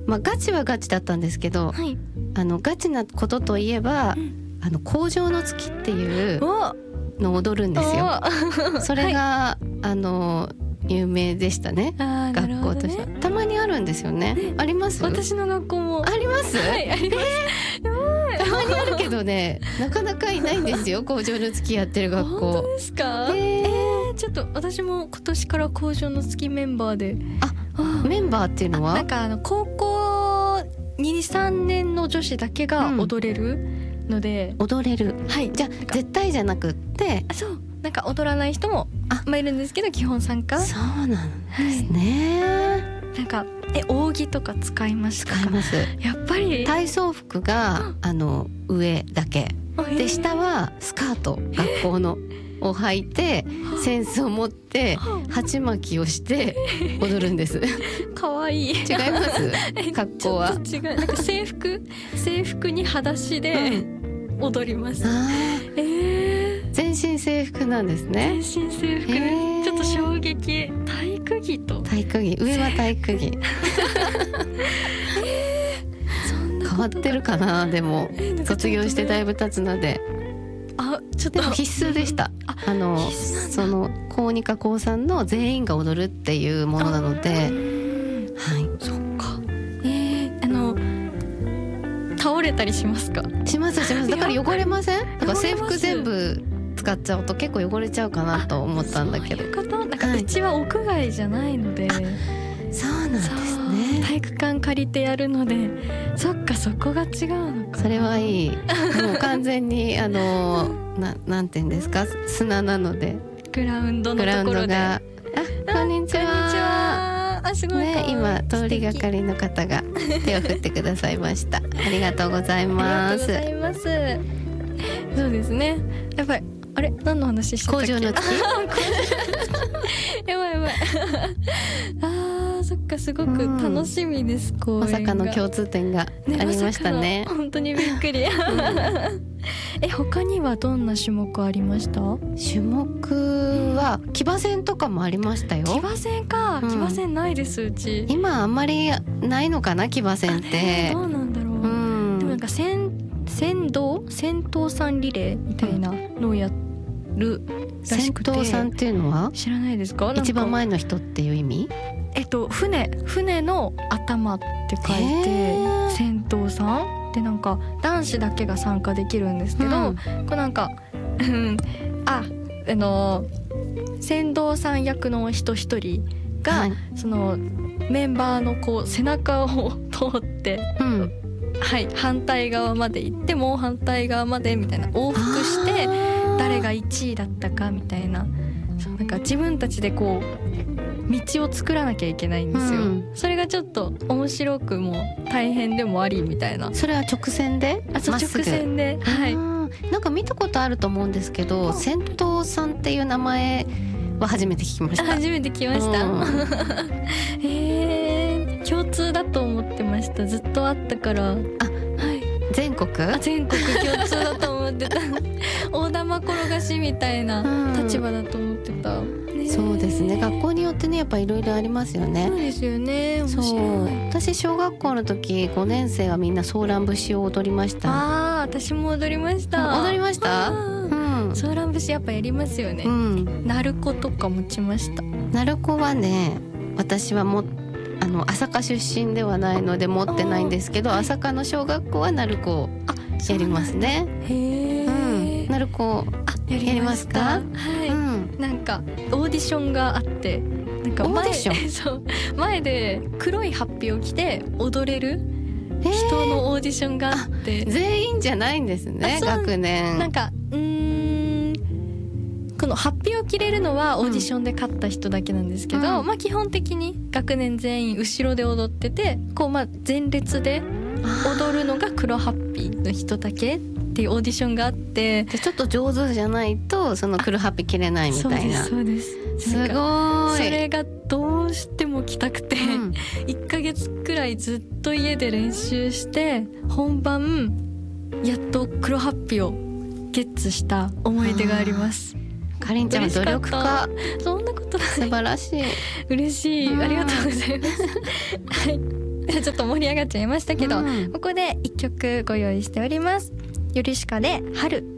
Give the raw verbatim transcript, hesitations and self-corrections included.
まあ、ガチはガチだったんですけど、 はい、 あのガチなことといえば、うん、あの工場の月っていうのを踊るんですよ。それが、はい、あの有名でしたね、学校としては。たまにあるんですよね。あります？ 私の学校もあります。 はい、あります。えー、 たまにあるけどね、なかなかいないんですよ工場の月やってる学校。 本当ですか？えー、えー、ちょっと私も今年から工場の月メンバーで。 あ、メンバーっていうのはなんかあの高校に、さんねんの女子だけが踊れるので、 うん、踊れる。 はい。 じゃあ絶対じゃなくって、 あ、そう、なんか踊らない人もあ、まあ、いるんですけど基本参加。 そうなんですね、はい、 なんかえ扇とか使いますか？ 使います。 やっぱり体操服があの上だけで、下はスカート、学校のを履いて扇子を持って鉢巻きをして踊るんです。 かわいい。違います格好は。 違う、なんか制服制服に裸足で踊ります、うん、えー、 全身制服なんですね。 全身制服、えー、ちょっと衝撃。体育着と体育着、上は体育着。 えー、そんな変わってるかな。でも、えー、卒業してだいぶ経つので。 あ、ちょっとでも必須でした。ああのその高にか高さんの全員が踊るっていうものなので、はい。 そっか。えー、あの倒れたりしますか？ しますします。だから汚れません？だから制服全部使っちゃうと結構汚れちゃうかなと思ったんだけど。 そういうこと？なんかうちは屋外じゃないので、はい、 そうなんですね。 体育館借りてやるので、そっか、そこが違うのか。 それはいい。もう完全にあのななんていうんですか、砂なのでグラウンドのところで。あ、 こんにちは。 こんにちは。あ、すごいね、今通りがかりの方が手を振ってくださいました。ありがとうございます。 ありがとうございます。そうですね。やっぱりあれ、何の話してたっけ？ 工場の月。 やばいやばい。あー、そっか、すごく楽しみです。 うん、まさかの共通点がありましたね。 本当にびっくり。え、他にはどんな種目ありました？ 種目は騎馬戦とかもありましたよ。 騎馬戦か、うん、騎馬戦ないです、うち。 今あんまりないのかな、騎馬戦って。 どうなんだろう。うん、でもなんか戦戦道戦闘さんリレーみたいなのをやるらしくて。 戦闘さんっていうのは知らないですか？ 一番前の人っていう意味？ えっと船船の頭って書いて戦闘さんで、なんか男子だけが参加できるんですけど、うん、こうなんかああの船頭さん役の人一人が、はい、そのメンバーのこう背中を通って、うん、はい、反対側まで行ってもう反対側までみたいな往復して誰がいちいだったかみたいな、そうなんか自分たちでこう道を作らなきゃいけないんですよ、うん、それがちょっと面白くも大変でもありみたいな。 それは直線で？ あ、そう、直線で、はい。 なんか見たことあると思うんですけど、戦闘さんっていう名前は初めて聞きました。 初めて聞きました。えー、共通だと思ってました。ずっとあったから。あ、はい。 全国？ あ、全国共通だと思ってた。大玉転がしみたいな立場だと思ってた。 そうですね、学校によってね、やっぱいろいろありますよね。 そうですよね。面白い。 そう、私小学校の時ごねん生はみんなソーラン節を踊りました。 ああ、私も踊りました。 踊りました。うん、 ソーラン節やっぱやりますよね。うん、鳴子とか持ちました。 鳴子はね、私はもあの朝霞出身ではないので持ってないんですけど、朝霞の小学校は鳴子をやりますね。へえ、うん、鳴子やりますか？ はい、うん、なんかオーディションがあって、なんか前そう前で黒いハッピーを着て踊れる人のオーディションがあって、 全員じゃないんですね、学年。 なんかうーんこのハッピーを着れるのはオーディションで勝った人だけなんですけど、うん、まあ基本的に学年全員後ろで踊ってて、こうまあ前列で踊るのが黒ハッピーの人だけっていうオーディションがあって、 ちょっと上手じゃないとその黒ハッピー着れないみたいな。 そうですそうです。 すごい。 それがどうしても着たくて、うん、いっかげつくらいずっと家で練習して本番やっと黒ハッピーをゲッツした思い出があります。 かりんちゃんは努力家。 そんなことない。 素晴らしい。 嬉しい、ありがとうございます。はい。 ちょっと盛り上がっちゃいましたけど、 うん、 ここで一曲ご用意しております。ヨルシカで春。